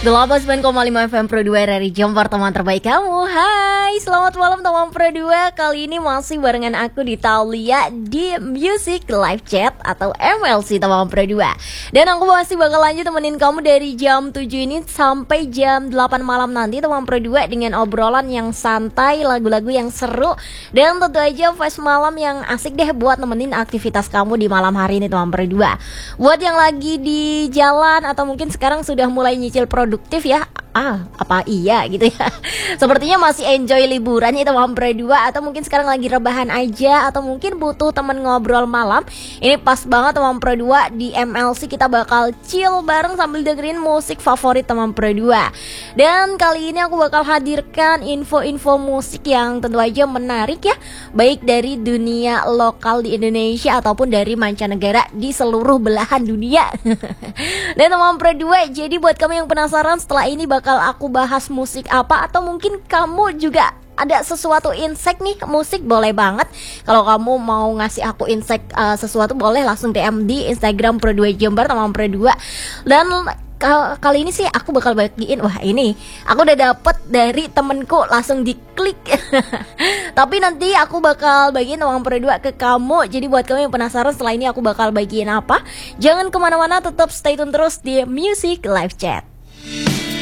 89,5 FM Pro 2 dari Jombor, teman terbaik kamu. Hai, selamat malam teman Pro 2. Kali ini masih barengan aku di Taulia di Music Live Chat atau MLC teman Pro 2. Dan aku masih bakal lanjut temenin kamu dari jam 7 ini sampai jam 8 malam nanti teman Pro 2, dengan obrolan yang santai, lagu-lagu yang seru, dan tentu aja voice malam yang asik deh buat nemenin aktivitas kamu di malam hari ini teman Pro 2. Buat yang lagi di jalan atau mungkin sekarang sudah mulai nyicil produktif ya, apa iya gitu ya. Sepertinya masih enjoy liburan ya teman Pro 2, atau mungkin sekarang lagi rebahan aja, atau mungkin butuh temen ngobrol malam. Ini pas banget teman Pro 2, di MLC kita bakal chill bareng sambil dengerin musik favorit teman Pro 2. Dan kali ini aku bakal hadirkan info-info musik yang tentu aja menarik ya, baik dari dunia lokal di Indonesia ataupun dari mancanegara di seluruh belahan dunia. Dan teman Pro 2, jadi buat kamu yang penasaran setelah ini bakal aku bahas musik apa, atau mungkin kamu juga ada sesuatu insight nih musik, boleh banget. Kalau kamu mau ngasih aku insight sesuatu, boleh langsung DM di Instagram Pro 2 Jember teman Pro 2. Dan kali ini sih aku bakal bagiin, wah ini aku udah dapet dari temenku, langsung diklik. Tapi nanti aku bakal bagiin teman Pro 2 ke kamu. Jadi buat kamu yang penasaran setelah ini aku bakal bagiin apa, jangan kemana-mana, tetap stay tune terus di Music Live Chat.